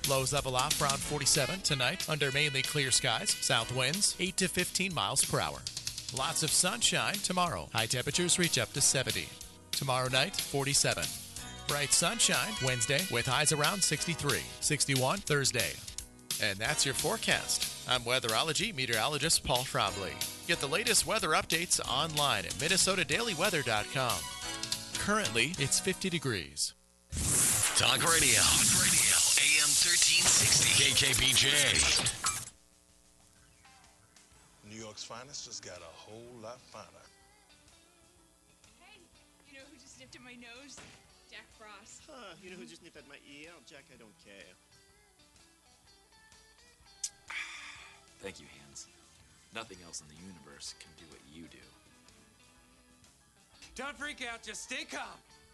Lows level off around 47 tonight under mainly clear skies. South winds 8 to 15 miles per hour. Lots of sunshine tomorrow. High temperatures reach up to 70. Tomorrow night, 47. Bright sunshine Wednesday with highs around 63. 61 Thursday. And that's your forecast. I'm weatherology meteorologist Paul Trombley. Get the latest weather updates online at minnesotadailyweather.com. Currently, it's 50 degrees. Talk Radio. AM 1360. KKBJ. New York's finest just got a whole lot finer. Hey, you know who just nipped at my nose? Jack Frost. You know who just nipped at my ear? Jack, I don't care. Thank you, Hans. Nothing else in the universe can do what you do. Don't freak out, just stay calm.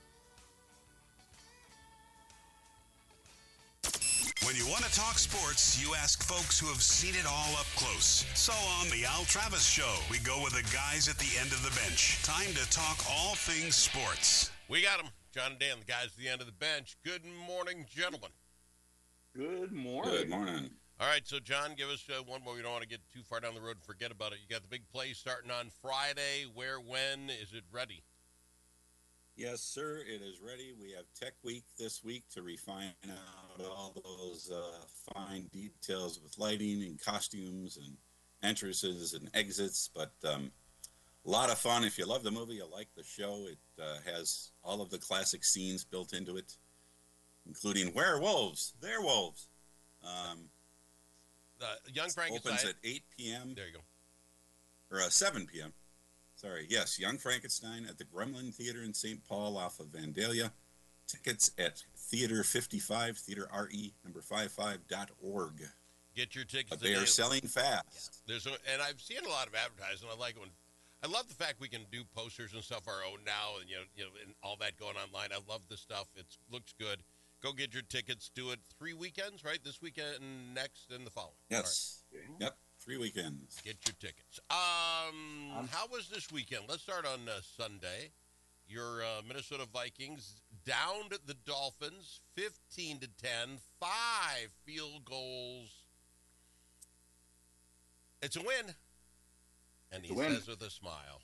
When you want to talk sports, you ask folks who have seen it all up close. So on The Al Travis Show, we go with the guys at the end of the bench. Time to talk all things sports. We got them. John and Dan, the guys at the end of the bench. Good morning, gentlemen. Good morning. Good morning. All right, so John, give us one more. We don't want to get too far down the road and forget about it. You got the big play starting on Friday. Where, when, is it ready? Yes, sir, it is ready. We have Tech Week this week to refine out all those fine details with lighting and costumes and entrances and exits. But a lot of fun. If you love the movie, you like the show. It has all of the classic scenes built into it, including werewolves. They're wolves. Young Frankenstein opens at 8 p.m. There you go. Or 7 p.m. Sorry, yes, Young Frankenstein at the Gremlin Theater in St. Paul off of Vandalia. Tickets at Theater 55, Theater RE, number 55.org. Get your tickets. But they are selling fast. Yeah. And I've seen a lot of advertising. I like it when, I love the fact we can do posters and stuff our own now, and you know, and all that going online. I love this stuff. It looks good. Go get your tickets. Do it 3 weekends, right? This weekend, next, and the following. Yes. Right. Yep. 3 weekends. Get your tickets. How was this weekend? Let's start on Sunday. Your Minnesota Vikings downed the Dolphins 15-10, 5 field goals. It's a win. And he says with a smile.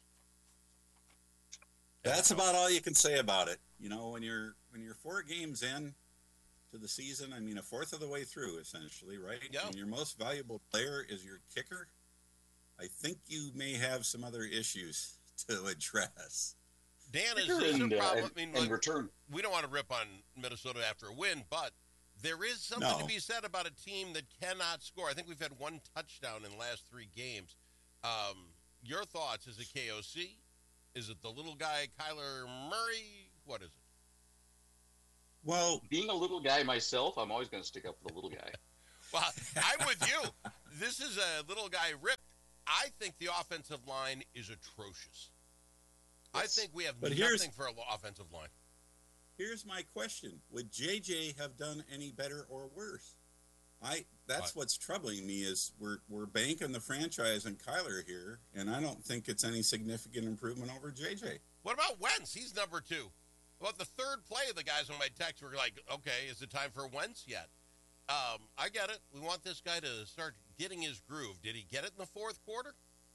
That's about all you can say about it. You know, when you're 4 games in to the season, I mean, a fourth of the way through, essentially, right? Yeah. And your most valuable player is your kicker. I think you may have some other issues to address. Dan, is this a problem? Return. We don't want to rip on Minnesota after a win, but there is something to be said about a team that cannot score. I think we've had 1 touchdown in the last 3 games. Your thoughts? Is it KOC? Is it the little guy, Kyler Murray? What is it? Well, being a little guy myself, I'm always going to stick up for the little guy. Well, I'm with you. This is a little guy ripped. I think the offensive line is atrocious. Yes. I think we have nothing for an offensive line. Here's my question. Would JJ have done any better or worse? That's what's troubling me is we're banking the franchise on Kyler here, and I don't think it's any significant improvement over JJ. What about Wentz? He's number 2. About the third play of the guys on my text were like, okay, is it time for Wentz yet? I get it. We want this guy to start getting his groove. Did he get it in the fourth quarter?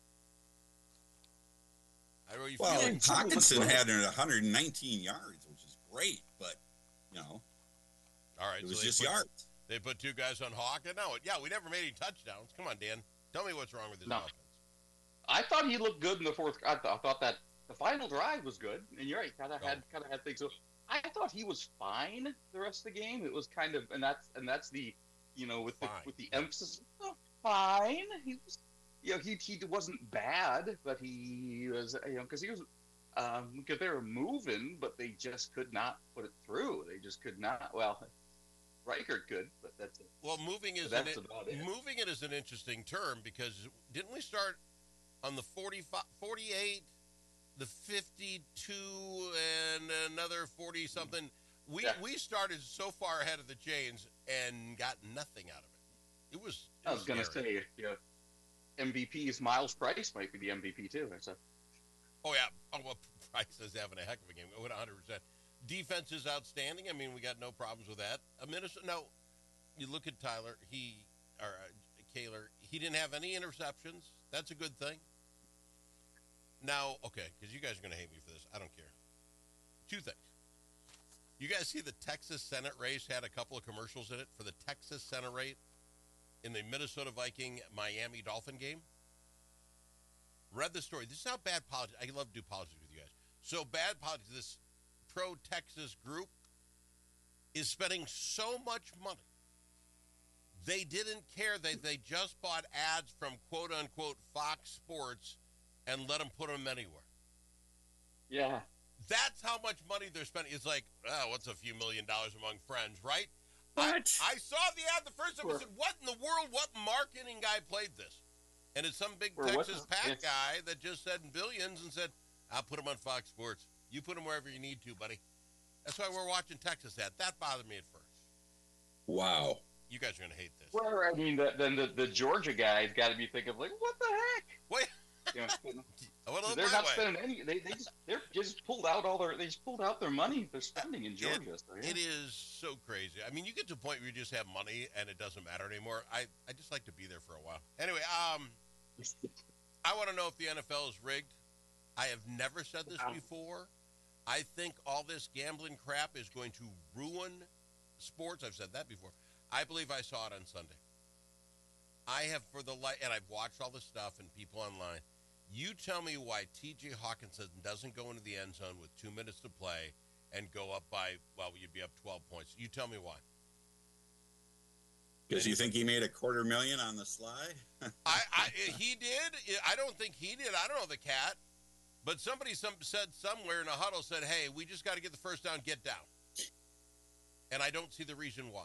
I don't know. Hockenson had 119 yards, which is great, but, you know, all right, it was just yards. They put 2 guys on Hawk, and we never made any touchdowns. Come on, Dan. Tell me what's wrong with this offense. I thought he looked good in the fourth. I thought that the final drive was good, and you're right, kind of had things. So I thought he was fine the rest of the game. It was kind of, and that's the, you know, with the emphasis, fine. He was, you know, he wasn't bad, but he was, you know, because he was, because they were moving, but they just could not put it through. They just could not. Well, Reichert could, but that's it. Well, moving it is an interesting term because didn't we start on the 45, 48, the 52, and another 40-something? We started so far ahead of the chains and got nothing out of it. I was going to say, MVP Miles Price might be the MVP too. Oh, yeah. Oh, well, Price is having a heck of a game. 100%. Defense is outstanding. I mean, we got no problems with that. Minnesota, no. you look at Tyler, Kaler, he didn't have any interceptions. That's a good thing. Now, okay, because you guys are going to hate me for this. I don't care. Two things. You guys see the Texas Senate race had a couple of commercials in it for the Texas Senate race in the Minnesota Viking Miami Dolphin game? Read the story. This is how bad politics. I love to do politics with you guys. So bad politics. This pro-Texas group is spending so much money. They didn't care. They just bought ads from quote-unquote Fox Sports and let them put them anywhere. Yeah. That's how much money they're spending. It's like, what's a few $1 million among friends, right? What? I saw the ad the first time. I said, what in the world? What marketing guy played this? And it's some big Texas PAC guy that just said billions and said, I'll put them on Fox Sports. You put them wherever you need to, buddy. That's why we're watching Texas ad. That bothered me at first. Wow. You guys are going to hate this. Well, I mean, then the Georgia guy's got to be thinking, like, what the heck? Wait. You know, they're not spending any. They just pulled out their money they're spending in Georgia. It is so crazy. I mean, you get to a point where you just have money and it doesn't matter anymore. I just like to be there for a while. Anyway, I want to know if the NFL is rigged. I have never said this before. I think all this gambling crap is going to ruin sports. I've said that before. I believe I saw it on Sunday. I have and I've watched all the stuff and people online. You tell me why T.J. Hawkinson doesn't go into the end zone with 2 minutes to play and go up by, you'd be up 12 points. You tell me why. Because you think he made $250,000 on the sly? He did. I don't think he did. I don't know the cat. But somebody said somewhere in a huddle, said, hey, we just got to get the first down, get down. And I don't see the reason why.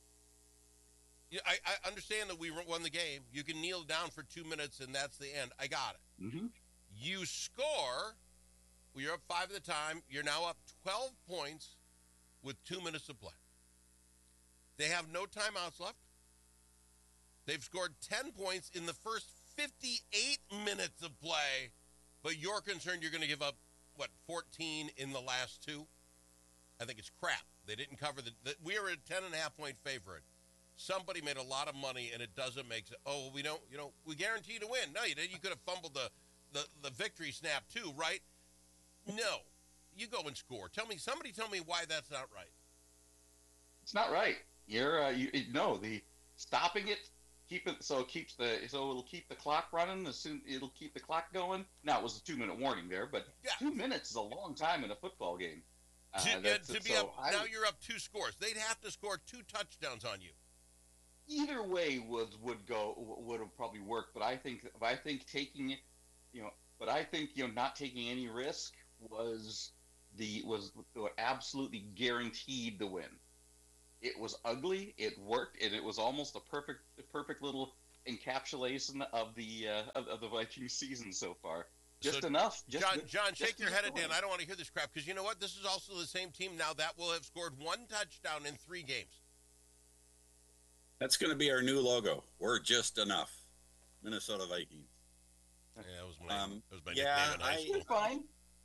I understand that we won the game. You can kneel down for 2 minutes, and that's the end. I got it. Mm-hmm. You score. You're up 5 at the time. You're now up 12 points with 2 minutes to play. They have no timeouts left. They've scored 10 points in the first 58 minutes of play, but you're concerned you're going to give up, 14 in the last 2? I think it's crap. They didn't cover we are a 10.5-point favorite. Somebody made a lot of money, and it doesn't make sense. Oh, we don't, we guarantee to win. No, you didn't. You could have fumbled the victory snap too, right? No. You go and score. Somebody tell me why that's not right. It's not right. The stopping it, it'll keep the clock running. It'll keep the clock going. Now, it was a 2-minute warning there, but 2 minutes is a long time in a football game. Now you're up 2 scores. They'd have to score 2 touchdowns on you. Either way would have probably worked, but I think taking it, not taking any risk was what absolutely guaranteed the win. It was ugly, it worked, and it was almost a perfect little encapsulation of the Viking season so far. Enough. John, shake your head at Dan. I don't want to hear this crap because you know what? This is also the same team now that will have scored 1 touchdown in 3 games. That's going to be our new logo. We're just enough. Minnesota Vikings. Yeah, that was my nickname in high school. You're fine.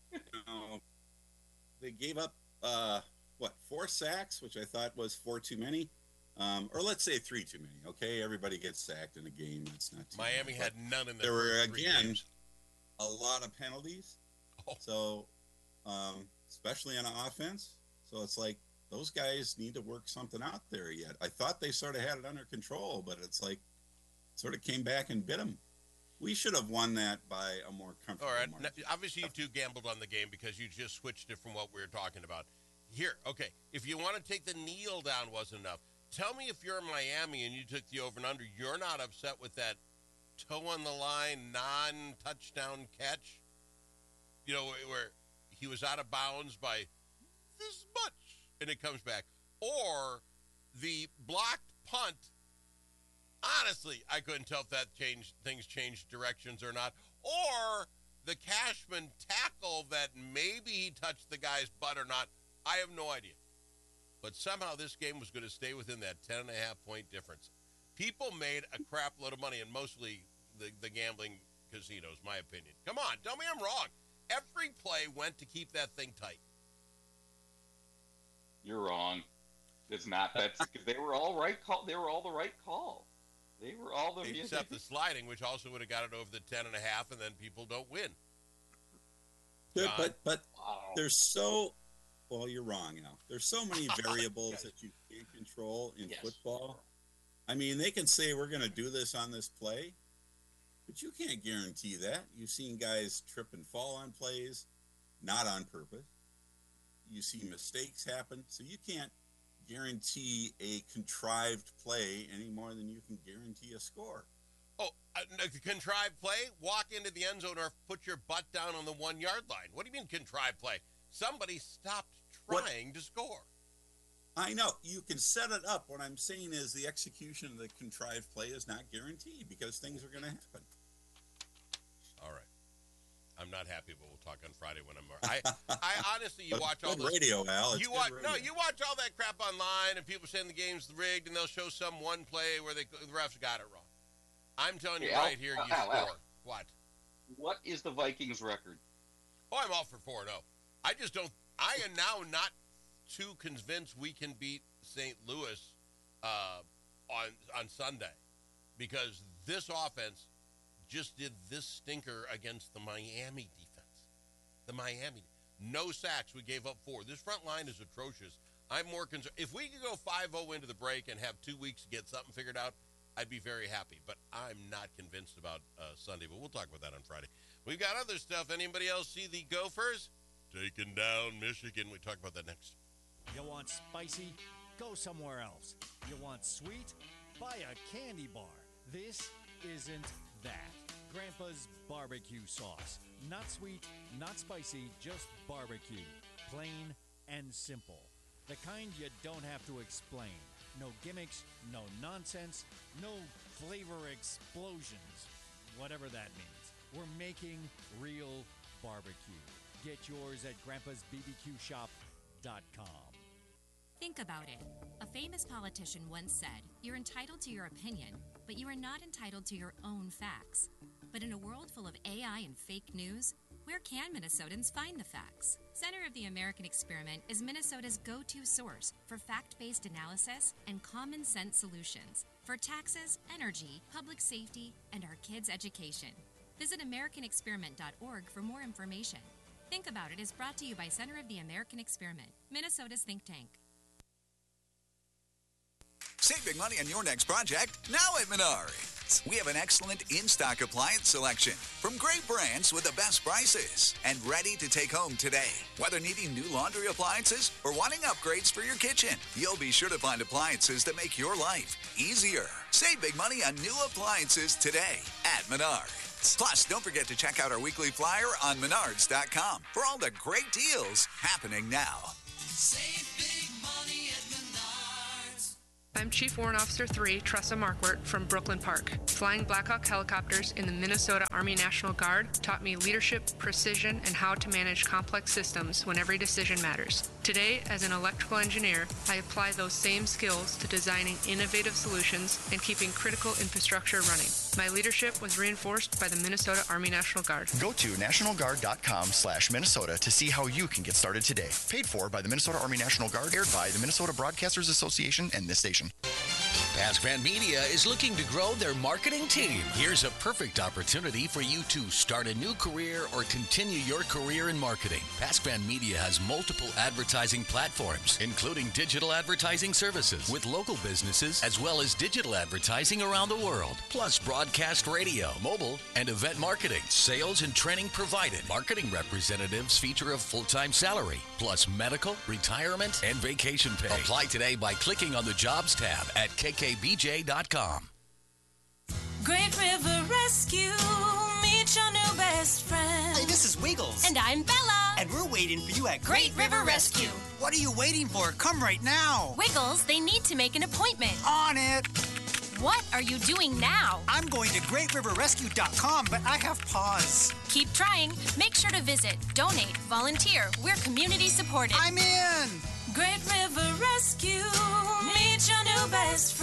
They gave up 4 sacks, which I thought was 4 too many. Or let's say 3 too many. Okay, everybody gets sacked in a game. That's not too Miami many, had none in there were again games. A lot of penalties. Oh. So, especially on offense. So it's like those guys need to work something out there yet. I thought they sort of had it under control, but it's like sort of came back and bit them. We should have won that by a more comfortable margin. Now, obviously, you 2 gambled on the game because you just switched it from what we were talking about. Here, okay, if you want to take the kneel down wasn't enough, tell me if you're in Miami and you took the over and under, you're not upset with that toe on the line, non-touchdown catch, where he was out of bounds by this much, and it comes back. Or the blocked punt. Honestly, I couldn't tell if things changed directions or not. Or the Cashman tackle that maybe he touched the guy's butt or not. I have no idea. But somehow this game was going to stay within that 10.5-point difference. People made a crap load of money, and mostly the gambling casinos, my opinion. Come on, tell me I'm wrong. Every play went to keep that thing tight. You're wrong. It's not. That's because they were all right call. They were all the right call. They were all the except the sliding, which also would have got it over the 10.5, and then people don't win. But there's so well. You're wrong, Al. There's so many variables that you can't control in football. I mean, they can say we're going to do this on this play, but you can't guarantee that. You've seen guys trip and fall on plays, not on purpose. You see mistakes happen, so you can't guarantee a contrived play any more than you can guarantee a score. Oh, a contrived play? Walk into the end zone or put your butt down on the 1 yard line. What do you mean contrived play? Somebody stopped trying to score. I know. You can set it up. What I'm saying is the execution of the contrived play is not guaranteed because things are going to happen. All right. I'm not happy, but we'll talk on Friday when I honestly, you watch all this radio, Al. You watch all that crap online, and people saying the game's rigged, and they'll show some one play where the refs got it wrong. I'm telling you right here, you score. Al. What? What is the Vikings' record? Oh, I'm all for 4-0. I just don't. I am now not too convinced we can beat St. Louis on Sunday, because this offense just did this stinker against the Miami defense. No sacks. We gave up 4. This front line is atrocious. I'm more concerned. If we could go 5-0 into the break and have 2 weeks to get something figured out, I'd be very happy. But I'm not convinced about Sunday. But we'll talk about that on Friday. We've got other stuff. Anybody else see the Gophers taking down Michigan? We talk about that next. You want spicy? Go somewhere else. You want sweet? Buy a candy bar. This isn't that. Grandpa's barbecue sauce. Not sweet, not spicy, just barbecue. Plain and simple. The kind you don't have to explain. No gimmicks, no nonsense, no flavor explosions. Whatever that means. We're making real barbecue. Get yours at grandpa'sbbqshop.com. Think about it. A famous politician once said, "You're entitled to your opinion, but you are not entitled to your own facts." But in a world full of AI and fake news, where can Minnesotans find the facts? Center of the American Experiment is Minnesota's go-to source for fact-based analysis and common sense solutions for taxes, energy, public safety, and our kids' education. Visit AmericanExperiment.org for more information. Think About It is brought to you by Center of the American Experiment, Minnesota's think tank. Save big money on your next project now at Menards. We have an excellent in-stock appliance selection from great brands with the best prices and ready to take home today. Whether needing new laundry appliances or wanting upgrades for your kitchen, you'll be sure to find appliances that make your life easier. Save big money on new appliances today at Menards. Plus, don't forget to check out our weekly flyer on Menards.com for all the great deals happening now. Save big money at Menards. I'm Chief Warrant Officer 3, Tressa Markwart from Brooklyn Park. Flying Blackhawk helicopters in the Minnesota Army National Guard taught me leadership, precision, and how to manage complex systems when every decision matters. Today, as an electrical engineer, I apply those same skills to designing innovative solutions and keeping critical infrastructure running. My leadership was reinforced by the Minnesota Army National Guard. Go to nationalguard.com/Minnesota to see how you can get started today. Paid for by the Minnesota Army National Guard, aired by the Minnesota Broadcasters Association and this station. PaskVan Media is looking to grow their marketing team. Here's a perfect opportunity for you to start a new career or continue your career in marketing. PaskVan Media has multiple advertising platforms, including digital advertising services with local businesses, as well as digital advertising around the world, plus broadcast radio, mobile, and event marketing. Sales and training provided. Marketing representatives feature a full-time salary, plus medical, retirement, and vacation pay. Apply today by clicking on the Jobs tab at kkbj.com. Great River Rescue, meet your new best friend. Hey, this is Wiggles. And I'm Bella. And we're waiting for you at Great River Rescue. What are you waiting for? Come right now. Wiggles, they need to make an appointment. On it. What are you doing now? I'm going to greatriverrescue.com, but I have pause. Keep trying. Make sure to visit, donate, volunteer. We're community supported. I'm in. Great River Rescue, meet your new best friend.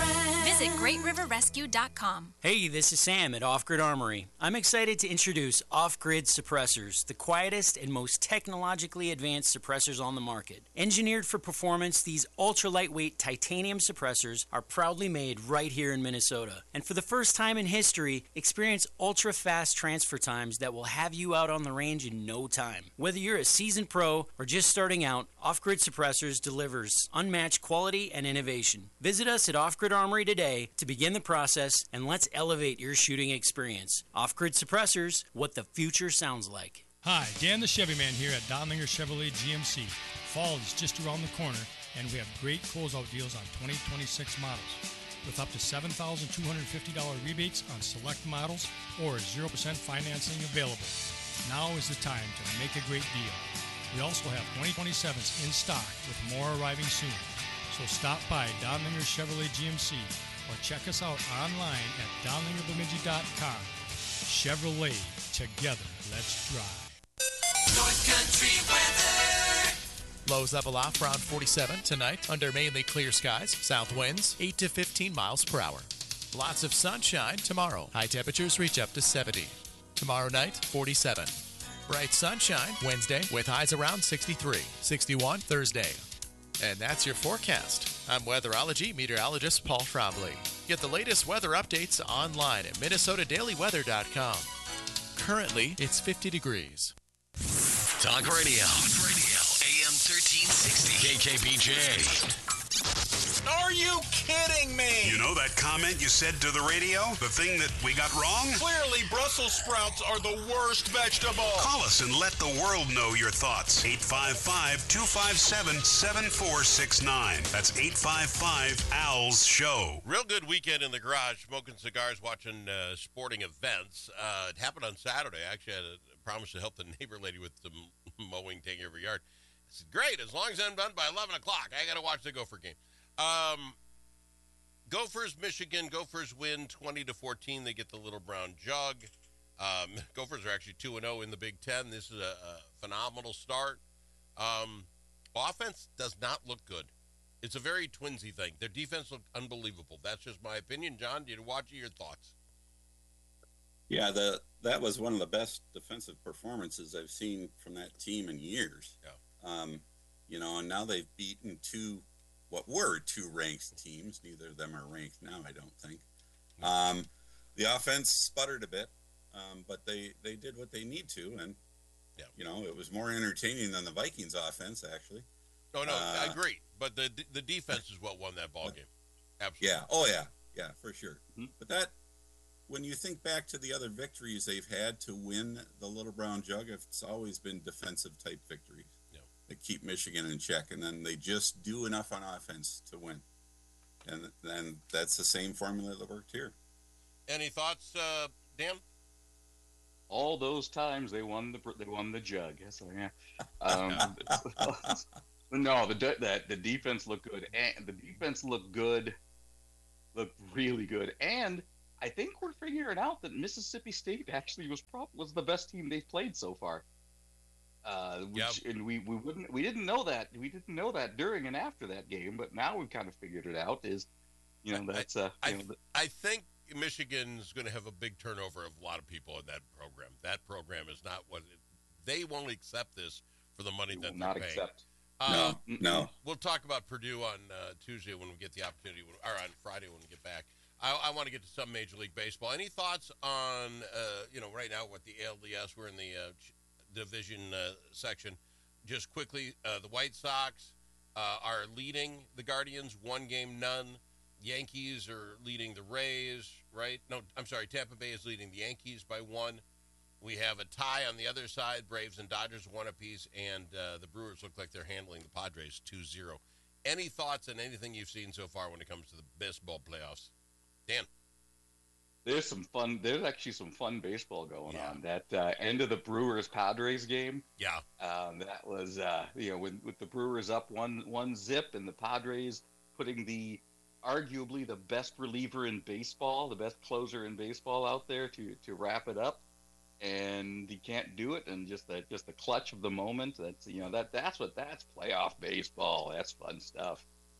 Visit GreatRiverRescue.com. Hey, this is Sam at Off Grid Armory. I'm excited to introduce Off Grid Suppressors, the quietest and most technologically advanced suppressors on the market. Engineered for performance, these ultra lightweight titanium suppressors are proudly made right here in Minnesota. And for the first time in history, experience ultra fast transfer times that will have you out on the range in no time. Whether you're a seasoned pro or just starting out, Off Grid Suppressors delivers unmatched quality and innovation. Visit us at Off Grid Armory today to begin the process, and let's elevate your shooting experience. Off-Grid Suppressors, what the future sounds like. Hi, Dan the Chevy Man here at Donlinger Chevrolet GMC. Fall is just around the corner, and we have great closeout deals on 2026 models. With up to $7,250 rebates on select models or 0% financing available. Now is the time to make a great deal. We also have 2027s in stock with more arriving soon. So stop by Donlinger Chevrolet GMC or check us out online at donlingerbemidji.com. Chevrolet, together, let's drive. North Country weather. Lows level off around 47 tonight under mainly clear skies. South winds 8 to 15 miles per hour. Lots of sunshine tomorrow. High temperatures reach up to 70. Tomorrow night, 47. Bright sunshine Wednesday with highs around 63. 61 Thursday. And that's your forecast. I'm weatherology meteorologist Paul Trombley. Get the latest weather updates online at minnesotadailyweather.com. Currently, it's 50 degrees. Talk Radio. AM 1360. KKBJ. Are you kidding me? You know that comment you said to the radio? The thing that we got wrong? Clearly, Brussels sprouts are the worst vegetable. Call us and let the world know your thoughts. 855-257-7469. That's 855-ALS SHOW. Real good weekend in the garage, smoking cigars, watching sporting events. It happened on Saturday. I actually had a promise to help the neighbor lady with some mowing, taking over yard. It's great, as long as I'm done by 11 o'clock. I got to watch the Gopher game. Gophers, Michigan. Gophers win 20-14. They get the little brown jug. Gophers are actually 2-0 in the Big Ten. This is a phenomenal start. Offense does not look good. It's a very twinsy thing. Their defense looked unbelievable. That's just my opinion. John, did you watch it? Your thoughts? Yeah, that was one of the best defensive performances I've seen from that team in years. Yeah. And now they've beaten what were two ranked teams. Neither of them are ranked now, I don't think. The offense sputtered a bit, but they did what they need to, and it was more entertaining than the Vikings offense, actually. No, I agree. But the defense is what won that ball game. Absolutely. Yeah. Oh, yeah, for sure. Mm-hmm. But when you think back to the other victories they've had to win the Little Brown Jug, it's always been defensive type victories. That keep Michigan in check, and then they just do enough on offense to win. And then that's the same formula that worked here. Any thoughts, Dan? All those times they won the jug. Yes, yeah. No, the defense looked good, and the defense looked really good. And I think we're figuring out that Mississippi State actually was the best team they've played so far. And we didn't know that. We didn't know that during and after that game, but now we've kind of figured it out. I think Michigan's going to have a big turnover of a lot of people in that program. That program is not what they won't accept this for the money that they're paying. No. We'll talk about Purdue on Tuesday when we get the opportunity, or on Friday when we get back. I want to get to some Major League Baseball. Any thoughts on right now what the ALDS? We're in the division section. Just quickly, the White Sox are leading the Guardians 1-0. Yankees are leading the Rays, right? No, I'm sorry, Tampa Bay is leading the Yankees by 1. We have a tie on the other side, Braves and Dodgers 1 apiece, and the Brewers look like they're handling the Padres 2-0. Any thoughts on anything you've seen so far when it comes to the baseball playoffs? Dan? There's actually some fun baseball going on. That end of the Brewers-Padres game. Yeah. That was, with the Brewers up 1-0 and the Padres putting arguably the best reliever in baseball, the best closer in baseball out there to wrap it up. And he can't do it, and just the clutch of the moment. That's playoff baseball. That's fun stuff.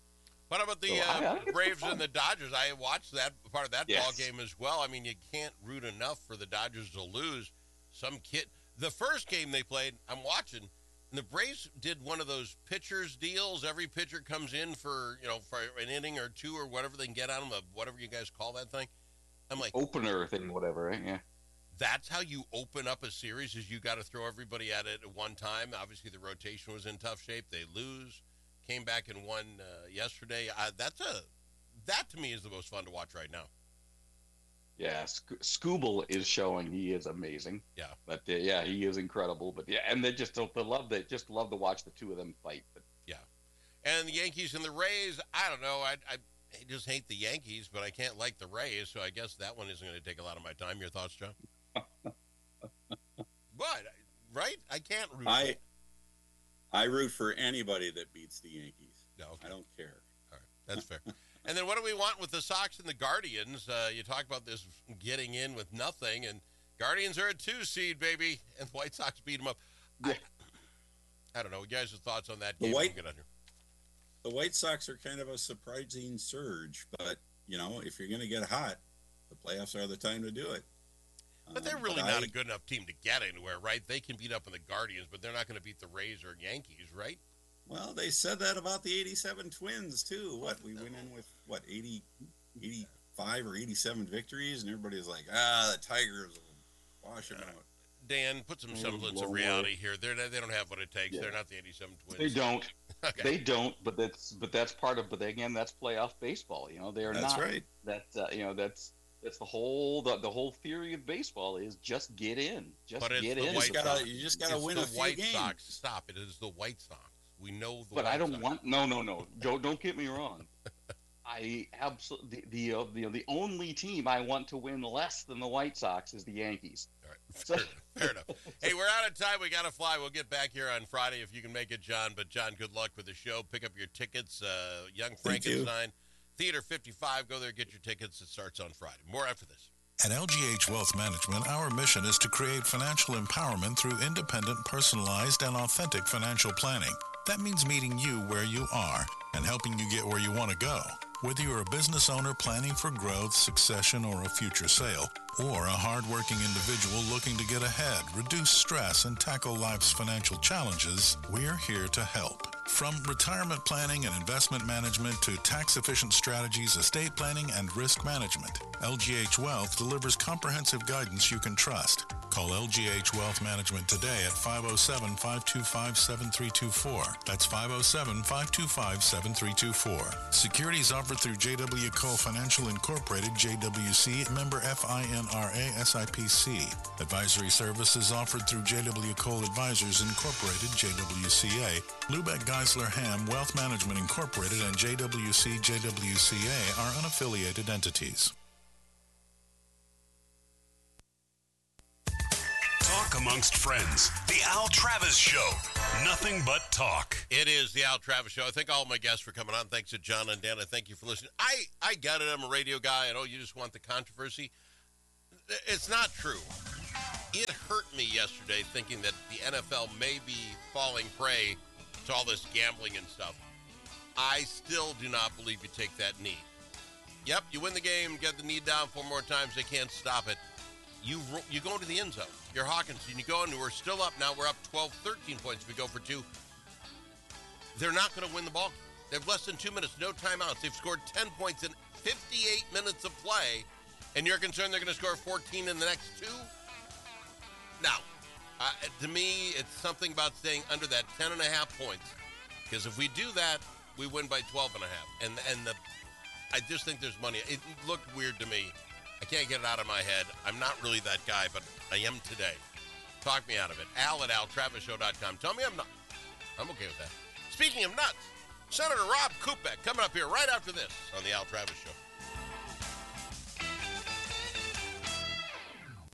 What about the Braves and the Dodgers? I watched that part of that ball game as well. I mean, you can't root enough for the Dodgers to lose. Some kid, the first game they played, I'm watching, and the Braves did one of those pitchers deals. Every pitcher comes in for an inning or two or whatever they can get on them, whatever you guys call that thing. I'm like opener thing, whatever, right? Yeah. That's how you open up a series. Is you got to throw everybody at it at one time. Obviously, the rotation was in tough shape. They lose. Came back and won yesterday. That to me is the most fun to watch right now. Yeah, Skubal is showing he is amazing. Yeah, but he is incredible. But yeah, and they just love to watch the two of them fight. But yeah, and the Yankees and the Rays. I don't know. I just hate the Yankees, but I can't like the Rays. So I guess that one isn't going to take a lot of my time. Your thoughts, John? What? Right? I can't root. I root for anybody that beats the Yankees. No, okay. I don't care. All right, that's fair. And then what do we want with the Sox and the Guardians? You talk about this getting in with nothing, and Guardians are a 2 seed, baby, and the White Sox beat them up. Yeah. I don't know. You guys' thoughts on that game? The White Sox are kind of a surprising surge, but, if you're going to get hot, the playoffs are the time to do it. But they're really not a good enough team to get anywhere, right? They can beat up on the Guardians, but they're not going to beat the Rays or Yankees, right? Well, they said that about the 87 Twins, too. We went in with, 85 or 87 victories, and everybody's like, the Tigers will wash them out. Dan, put some semblance of reality here. They don't have what it takes. Yeah. They're not the 87 Twins. They don't. Okay. They don't, but that's part of. But again, that's playoff baseball. They are that's not. Right. That's That's the whole theory of baseball is just get in. Just get in. You just gotta win a few White games. Sox. Stop. It is the White Sox. We know the. But White I don't Sox. want. No. Don't get me wrong. I absolutely the only team I want to win less than the White Sox is the Yankees. All right, fair enough. Hey, we're out of time. We got to fly. We'll get back here on Friday if you can make it, John. But John, good luck with the show. Pick up your tickets. Young Frankenstein, Theater 55. Go there, get your tickets. It starts on Friday. More after this. At LGH Wealth Management, our mission is to create financial empowerment through independent, personalized, and authentic financial planning. That means meeting you where you are and helping you get where you want to go. Whether you're a business owner planning for growth, succession, or a future sale, or a hardworking individual looking to get ahead, reduce stress, and tackle life's financial challenges, we're here to help. From retirement planning and investment management to tax-efficient strategies, estate planning, and risk management, LGH Wealth delivers comprehensive guidance you can trust. Call LGH Wealth Management today at 507-525-7324. That's 507-525-7324. Securities offered through J.W. Cole Financial Incorporated, JWC, member FINRA SIPC. Advisory services offered through J.W. Cole Advisors Incorporated, JWCA. Lubeck Geisler Ham Wealth Management Incorporated and JWC JWCA are unaffiliated entities. Talk amongst friends. The Al Travis Show. Nothing but talk. It is the Al Travis Show. I thank all my guests for coming on. Thanks to John and Dan. I thank you for listening. I got it. I'm a radio guy. I know you just want the controversy. It's not true. It hurt me yesterday thinking that the NFL may be falling prey to all this gambling and stuff. I still do not believe you take that knee. Yep, you win the game, get the knee down 4 more times. They can't stop it. You go into the end zone. You're Hawkinson. You go and we're still up. Now we're up 12, 13 points. If we go for 2. They're not going to win the ball. They have less than 2 minutes, no timeouts. They've scored 10 points in 58 minutes of play, and you're concerned they're going to score 14 in the next 2? Now, to me, it's something about staying under that 10.5 points, because if we do that, we win by 12.5. And I just think there's money. It looked weird to me. I can't get it out of my head. I'm not really that guy, but I am today. Talk me out of it. Al at AlTravisShow.com. Tell me I'm nuts. I'm okay with that. Speaking of nuts, Senator Rob Kupek coming up here right after this on the Al Travis Show.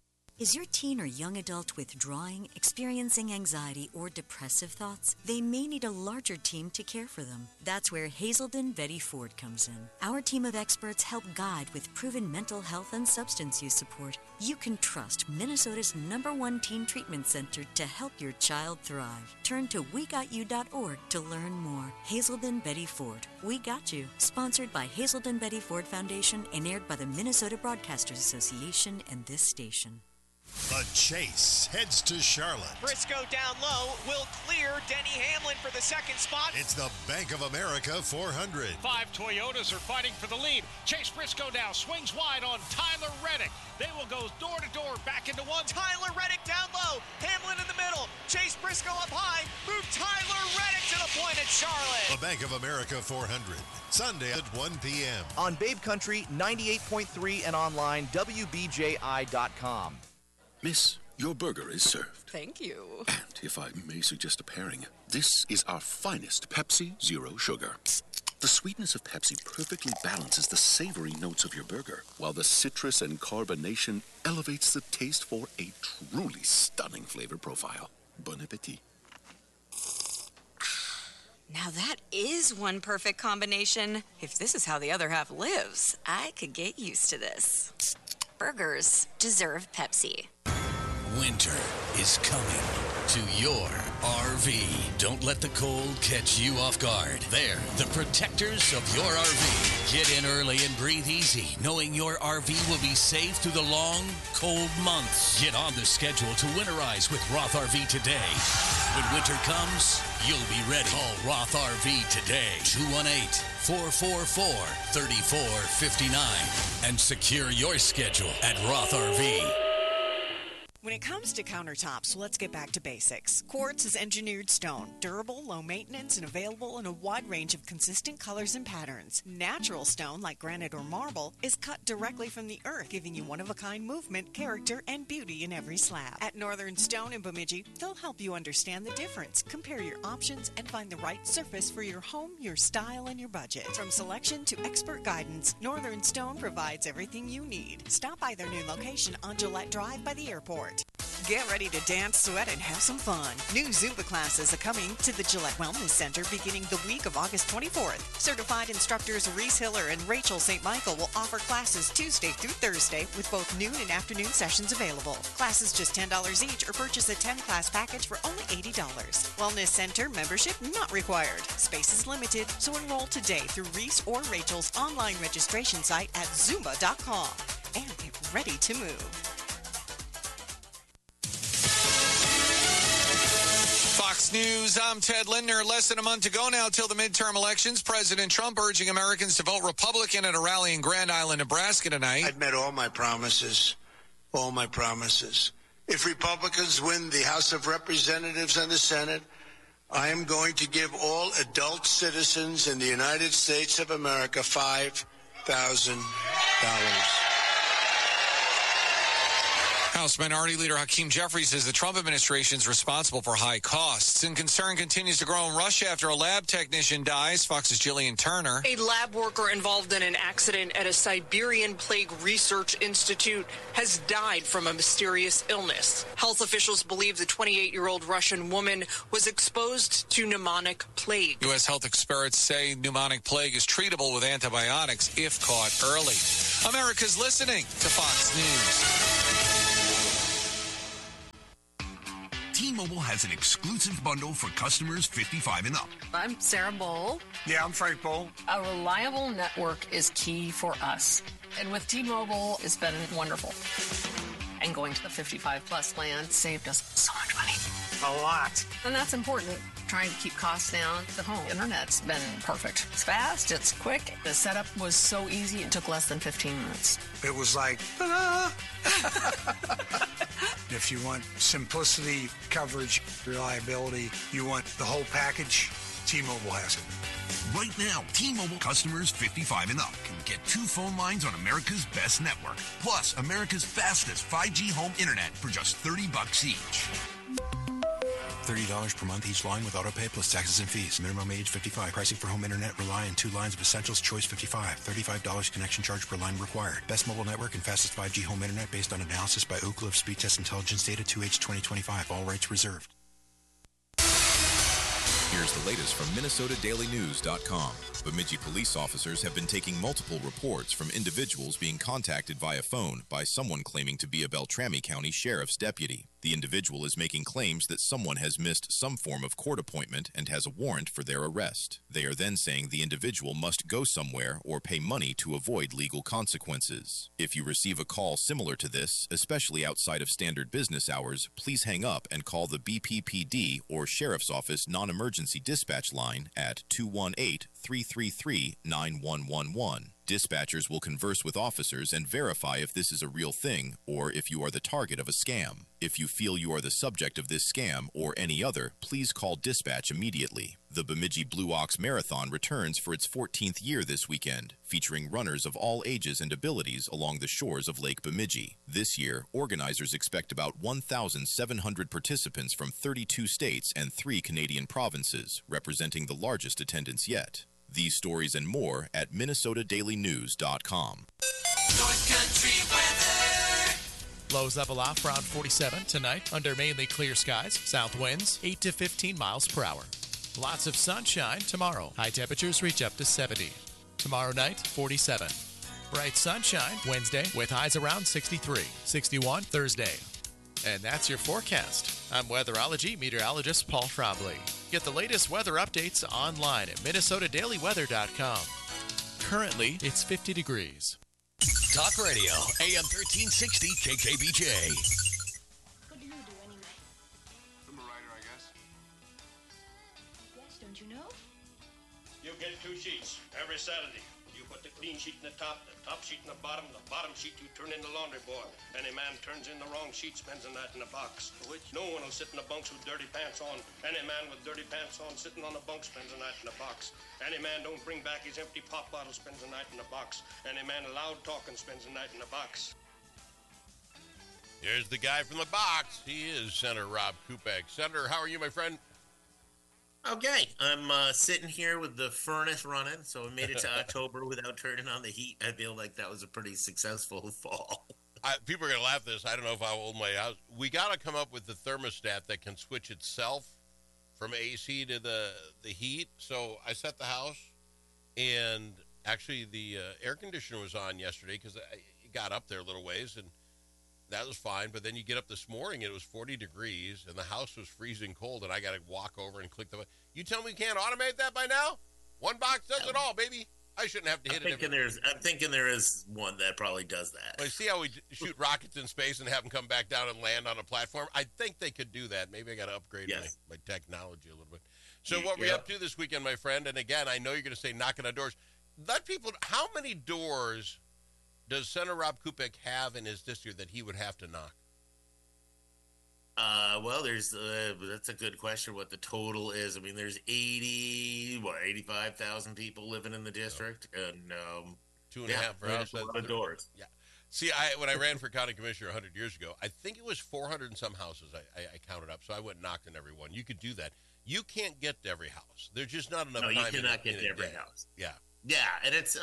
Is your teen or young adult withdrawing, experiencing anxiety, or depressive thoughts? They may need a larger team to care for them. That's where Hazelden Betty Ford comes in. Our team of experts help guide with proven mental health and substance use support. You can trust Minnesota's #1 teen treatment center to help your child thrive. Turn to WeGotYou.org to learn more. Hazelden Betty Ford. We Got You. Sponsored by Hazelden Betty Ford Foundation and aired by the Minnesota Broadcasters Association and this station. The chase heads to Charlotte. Briscoe down low will clear Denny Hamlin for the second spot. It's the Bank of America 400. 5 Toyotas are fighting for the lead. Chase Briscoe now swings wide on Tyler Reddick. They will go door to door back into one. Tyler Reddick down low. Hamlin in the middle. Chase Briscoe up high. Move Tyler Reddick to the point at Charlotte. The Bank of America 400. Sunday at 1 p.m. On Babe Country 98.3 and online WBJI.com. Miss, your burger is served. Thank you. And if I may suggest a pairing, this is our finest Pepsi Zero Sugar. The sweetness of Pepsi perfectly balances the savory notes of your burger, while the citrus and carbonation elevates the taste for a truly stunning flavor profile. Bon appetit. Now that is one perfect combination. If this is how the other half lives, I could get used to this. Burgers deserve Pepsi. Winter is coming to your RV. Don't let the cold catch you off guard. They're the protectors of your RV. Get in early and breathe easy, knowing your RV will be safe through the long, cold months. Get on the schedule to winterize with Roth RV today. When winter comes, you'll be ready. Call Roth RV today, 218-444-3459, and secure your schedule at Roth RV. When it comes to countertops, let's get back to basics. Quartz is engineered stone, durable, low maintenance, and available in a wide range of consistent colors and patterns. Natural stone, like granite or marble, is cut directly from the earth, giving you one-of-a-kind movement, character, and beauty in every slab. At Northern Stone in Bemidji, they'll help you understand the difference, compare your options, and find the right surface for your home, your style, and your budget. From selection to expert guidance, Northern Stone provides everything you need. Stop by their new location on Gillette Drive by the airport. Get ready to dance, sweat, and have some fun. New Zumba classes are coming to the Gillette Wellness Center beginning the week of August 24th. Certified instructors Reese Hiller and Rachel St. Michael will offer classes Tuesday through Thursday with both noon and afternoon sessions available. Classes just $10 each or purchase a 10-class package for only $80. Wellness Center membership not required. Space is limited, so enroll today through Reese or Rachel's online registration site at Zumba.com and get ready to move. Fox News, I'm Ted Lindner. Less than a month to go now till the midterm elections. President Trump urging Americans to vote Republican at a rally in Grand Island, Nebraska tonight. I've met all my promises. All my promises. If Republicans win the House of Representatives and the Senate, I am going to give all adult citizens in the United States of America $5,000. House Minority Leader Hakeem Jeffries says the Trump administration is responsible for high costs. And concern continues to grow in Russia after a lab technician dies. Fox's Jillian Turner. A lab worker involved in an accident at a Siberian Plague Research Institute has died from a mysterious illness. Health officials believe the 28-year-old Russian woman was exposed to pneumonic plague. U.S. health experts say pneumonic plague is treatable with antibiotics if caught early. America's listening to Fox News. T-Mobile has an exclusive bundle for customers 55 and up. I'm Sarah Bowl. Yeah, I'm Frank Bowl. A reliable network is key for us. And with T-Mobile, it's been wonderful. And going to the 55-plus plan saved us so much money. A lot. And that's important. Trying to keep costs down. The home internet's been perfect. It's fast, it's quick. The setup was so easy, it took less than 15 minutes. It was like, ta-da! If you want simplicity, coverage, reliability, you want the whole package, T-Mobile has it. Right now, T-Mobile customers 55 and up can get 2 phone lines on America's best network, plus America's fastest 5G home internet for just $30 each. $30 per month each line with autopay plus taxes and fees. Minimum age 55. Pricing for home internet rely on 2 lines of Essentials Choice 55. $35 connection charge per line required. Best mobile network and fastest 5G home internet based on analysis by Ookla of Speed Test Intelligence Data 2H 2025. All rights reserved. Here's the latest from MinnesotaDailyNews.com. Bemidji police officers have been taking multiple reports from individuals being contacted via phone by someone claiming to be a Beltrami County Sheriff's deputy. The individual is making claims that someone has missed some form of court appointment and has a warrant for their arrest. They are then saying the individual must go somewhere or pay money to avoid legal consequences. If you receive a call similar to this, especially outside of standard business hours, please hang up and call the BPPD or Sheriff's Office non-emergency dispatch line at 218-333-9111. Dispatchers will converse with officers and verify if this is a real thing or if you are the target of a scam. If you feel you are the subject of this scam or any other, please call dispatch immediately. The Bemidji Blue Ox Marathon returns for its 14th year this weekend, featuring runners of all ages and abilities along the shores of Lake Bemidji. This year, organizers expect about 1,700 participants from 32 states and 3 Canadian provinces, representing the largest attendance yet. These stories and more at MinnesotaDailyNews.com. North Country weather. Lows level off around 47 tonight under mainly clear skies. South winds 8 to 15 miles per hour. Lots of sunshine tomorrow. High temperatures reach up to 70. Tomorrow night, 47. Bright sunshine Wednesday with highs around 63. 61 Thursday. And that's your forecast. I'm weatherology meteorologist Paul Trombley. Get the latest weather updates online at MinnesotaDailyWeather.com. Currently, it's 50 degrees. Talk Radio, AM 1360 KKBJ. What do you do anyway? I'm a writer, I guess. Yes, don't you know? You get 2 sheets every Saturday. You put the clean sheet in the top sheet in the bottom sheet you turn in the laundry board. Any man turns in the wrong sheet spends the night in the box. No one will sit in the bunks with dirty pants on. Any man with dirty pants on sitting on the bunk spends the night in the box. Any man don't bring back his empty pop bottle spends the night in the box. Any man loud talking spends the night in the box. Here's the guy from the box. He is Senator Rob Kupek. Senator, how are you, my friend? Okay, I'm sitting here with the furnace running, so we made it to October without turning on the heat. I feel like that was a pretty successful fall. People are going to laugh at this. I don't know if I'll hold my house. We got to come up with the thermostat that can switch itself from AC to the heat. So I set the house, and actually the air conditioner was on yesterday because it got up there a little ways, and that was fine. But then you get up this morning, it was 40 degrees, and the house was freezing cold, and I got to walk over and click the button. You tell me we can't automate that by now? One box does it all, baby. I shouldn't have to hit it. I'm thinking there is one that probably does that. Well, see how we shoot rockets in space and have them come back down and land on a platform? I think they could do that. Maybe I got to upgrade my technology a little bit. So what were you up to this weekend, my friend? And again, I know you're going to say knocking on doors. Let people, how many doors does Senator Rob Kupek have in his district that he would have to knock? Well, that's a good question. What the total is? I mean, there's 85,000 people living in the district, and 2.5 per house. A lot of doors. Yeah. See, when I ran for county commissioner 100 years ago, I think it was 400 and some houses I counted up. So I went and knocked on every one. You could do that. You can't get to every house. There's just not enough time. No, you cannot get to every house. Yeah. Yeah, and it's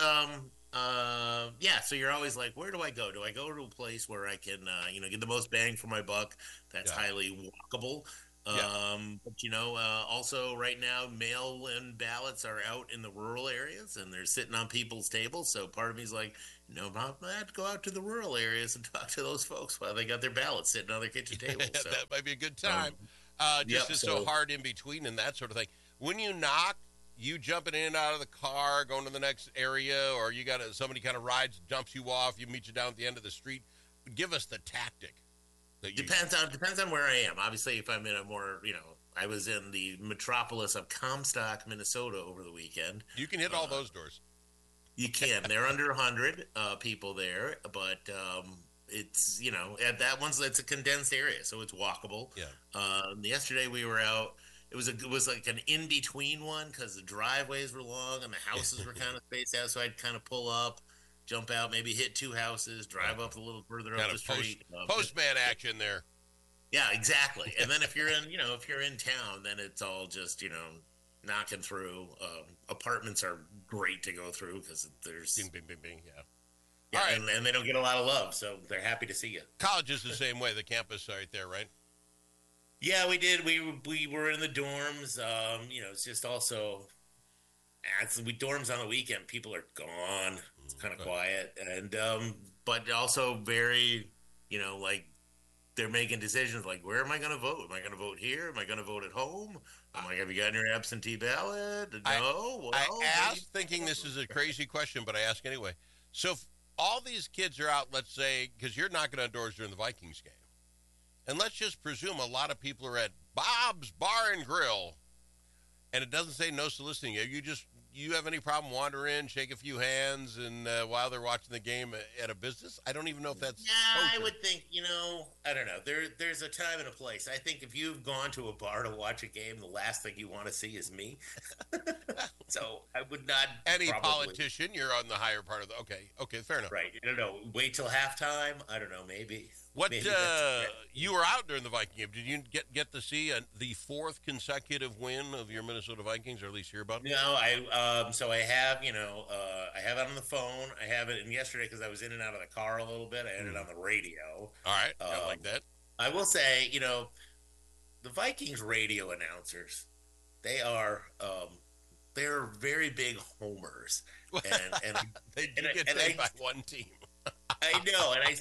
so you're always like, where do I go? Do I go to a place where I can get the most bang for my buck that's highly walkable? But also right now mail-in ballots are out in the rural areas and they're sitting on people's tables. So part of me's like, I'm glad to go out to the rural areas and talk to those folks while they got their ballots sitting on their kitchen table. So that might be a good time. It's so hard in between and that sort of thing. When you knock, you jumping in and out of the car, going to the next area, or you got somebody kind of rides, dumps you off, you meet you down at the end of the street. Give us the tactic. Depends on where I am. Obviously, if I'm in a more, I was in the metropolis of Comstock, Minnesota over the weekend. You can hit all those doors. You can. They're under 100 people there, but it's, at that one's, it's a condensed area, so it's walkable. Yeah. Yesterday we were out. It was like an in-between one because the driveways were long and the houses were kind of spaced out, so I'd kind of pull up, jump out, maybe hit 2 houses, drive up a little further up the street. Postman action there. Yeah, exactly. And then if you're in town, then it's all just, knocking through. Apartments are great to go through because there's bing, bing, bing, bing. Yeah. Yeah, right. and they don't get a lot of love, so they're happy to see you. College is the same way. The campus right there, right? Yeah, we did. We were in the dorms. It's just also, dorms on the weekend. People are gone. It's kind of quiet, and but also very, like they're making decisions like, where am I going to vote? Am I going to vote here? Am I going to vote at home? Am I going to get your absentee ballot? No. I asked thinking this is a crazy question, but I ask anyway. So if all these kids are out, let's say, because you're knocking on doors during the Vikings game, and let's just presume a lot of people are at Bob's Bar and Grill, and it doesn't say no soliciting. You have any problem wandering in, shake a few hands, and while they're watching the game at a business? I don't even know if that's kosher. I would think, I don't know. There's a time and a place. I think if you've gone to a bar to watch a game, the last thing you want to see is me. So I would not. Any politician, you're on the higher part of the. Okay, fair enough. Right. I don't know. Wait till halftime. I don't know. Maybe. You were out during the Viking game. Did you get to see the fourth consecutive win of your Minnesota Vikings, or at least hear about it? No, so I have, I have it on the phone. I have it in yesterday because I was in and out of the car a little bit. I had it on the radio. All right, I like that. I will say, the Vikings radio announcers, they're very big homers, and they do get paid by one team. I know, and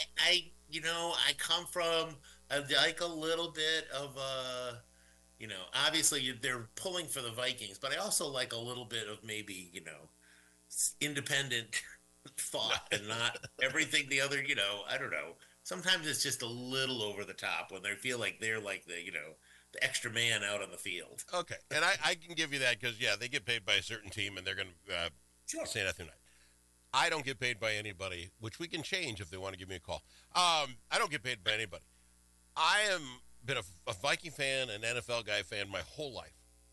I come from like a little bit of obviously they're pulling for the Vikings, but I also like a little bit of maybe, independent thought and not everything the other, I don't know. Sometimes it's just a little over the top when they feel like they're like the extra man out on the field. Okay, and I can give you that because, they get paid by a certain team and they're going to say nothing right. I don't get paid by anybody, which we can change if they want to give me a call. I don't get paid by anybody. I am been a Viking fan, an NFL guy fan my whole life.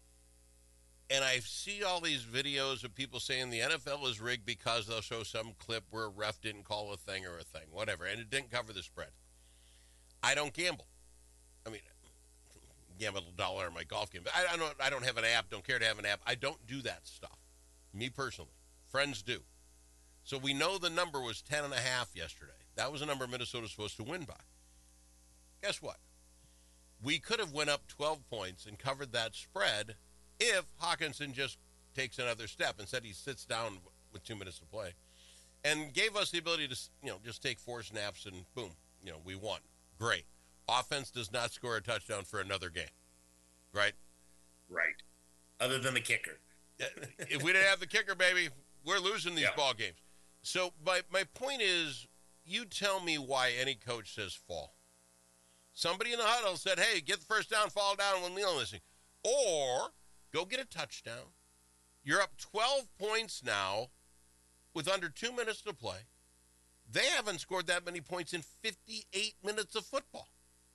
And I see all these videos of people saying the NFL is rigged because they'll show some clip where a ref didn't call a thing or a thing, whatever, and it didn't cover the spread. I don't gamble. I mean, gamble $1 on my golf game. But I don't have an app, don't care to have an app. I don't do that stuff, me personally. Friends do. So we know the number was 10.5 yesterday. That was a number Minnesota was supposed to win by. Guess what? We could have went up 12 points and covered that spread if Hawkinson just takes another step. Instead, he sits down with 2 minutes to play and gave us the ability to, just take 4 snaps and boom, we won. Great. Offense does not score a touchdown for another game, right? Right. Other than the kicker. If we didn't have the kicker, baby, we're losing these ball games. So my point is, you tell me why any coach says fall. Somebody in the huddle said, hey, get the first down, fall down when Leland listening. Or go get a touchdown. You're up 12 points now with under 2 minutes to play. They haven't scored that many points in 58 minutes of football.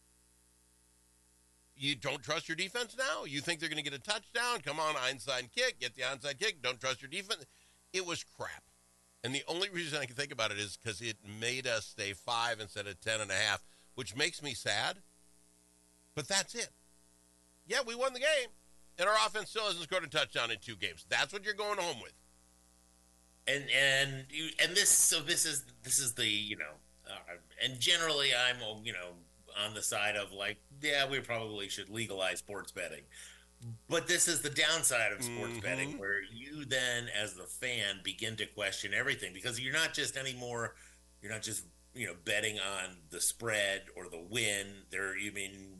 You don't trust your defense now? You think they're going to get a touchdown? Come on, onside kick. Get the onside kick. Don't trust your defense. It was crap. And the only reason I can think about it is because it made us stay 5 instead of 10.5, which makes me sad. But that's it. Yeah, we won the game, and our offense still hasn't scored a touchdown in 2 games. That's what you're going home with. And this is the and generally I'm on the side of like, yeah, we probably should legalize sports betting. But this is the downside of sports betting, where you then, as the fan, begin to question everything, because you're not just betting on the spread or the win.